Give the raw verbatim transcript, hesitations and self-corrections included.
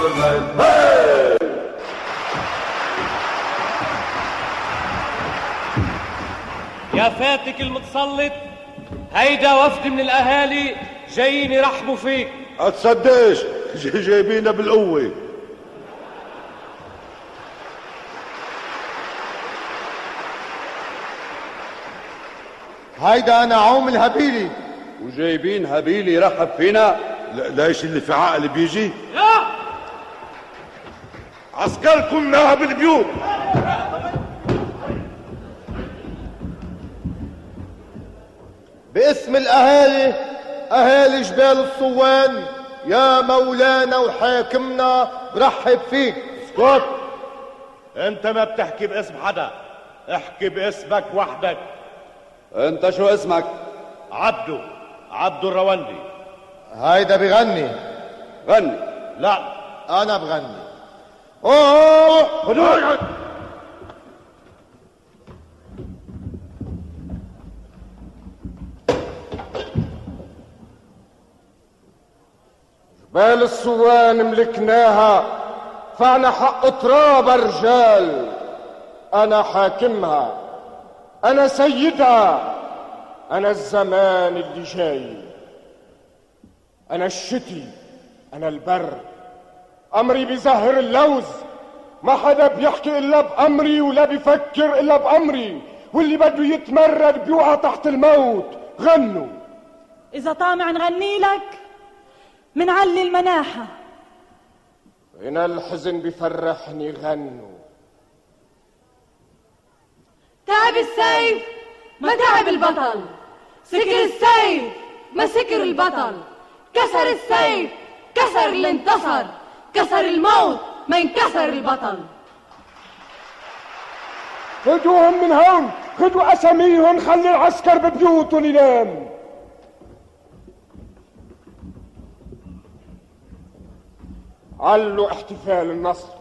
يا فاتك المتسلط، هيدا وفد من الاهالي جايين يرحبوا فيك. اتصدقش جايبينا بالقوه. هيدا انا عوم الهبيلي، وجايبين هبيلي يرحب فينا. ليش اللي في عقل بيجي؟ لا عسكركم ناها بالبيوت. باسم الاهالي، اهالي جبال الصوان، يا مولانا وحاكمنا برحب فيك. اسكت، انت ما بتحكي باسم حدا، احكي باسمك وحدك. انت شو اسمك؟ عبدو، عبدو الروندي. هيدا بغني. غني. لا انا بغني. اوه خدوه. جبال الصوان ملكناها، فعنا حق تراب رجال. انا حاكمها، انا سيدها، انا الزمان اللي جاي، انا الشتي، انا البر. امري بيزهر اللوز، ما حدا بيحكي الا بامري ولا بيفكر الا بامري، واللي بده يتمرد بيوقع تحت الموت. غنوا. اذا طامع نغني لك منعلي المناحة. هنا الحزن بفرحني. غنوا. تعب السيف ما تعب البطل، سكر السيف ما سكر البطل، كسر السيف كسر اللي انتصر، كسر الموت ما ينكسر البطل. خدوهم من هون، خدوا اساميهم، خلي العسكر ببيوتهم ينام. علوا احتفال النصر.